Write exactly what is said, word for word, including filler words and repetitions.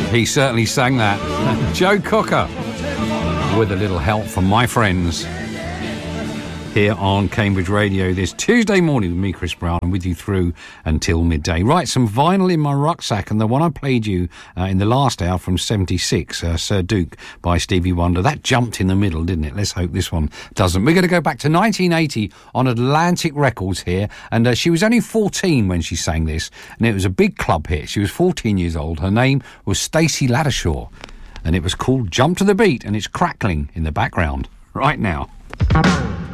He certainly sang that. Joe Cocker, with a little help from my friends, here on Cambridge Radio this Tuesday morning with me, Chris Brown, and with you through until midday. Right, some vinyl in my rucksack, and the one I played you uh, in the last hour from seventy-six, uh, Sir Duke by Stevie Wonder, that jumped in the middle, didn't it? Let's hope this one doesn't. We're going to go back to nineteen eighty on Atlantic Records here, and uh, she was only fourteen when she sang this, and it was a big club hit. She was fourteen years old. Her name was Stacey Laddershaw, and it was called Jump to the Beat, and it's crackling in the background right now.